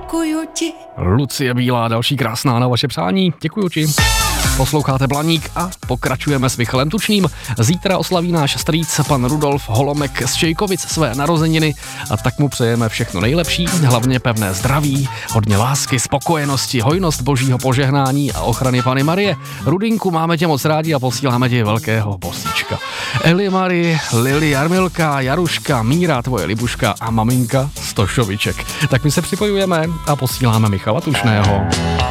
děkuju ti. Lucie Bílá, další krásná na vaše přání. Děkuju ti. Posloucháte Blaník a pokračujeme s Michalem Tučným. Zítra oslaví náš strýc pan Rudolf Holomek z Čejkovic své narozeniny a tak mu přejeme všechno nejlepší, hlavně pevné zdraví, hodně lásky, spokojenosti, hojnost božího požehnání a ochrany Panny Marie. Rudinku, máme tě moc rádi a posíláme ti velkého bosíčka. Eli Marie, Lili, Jarmilka, Jaruška, Míra, tvoje Libuška a maminka Stošoviček. Tak my se připojujeme a posíláme Michala Tučného.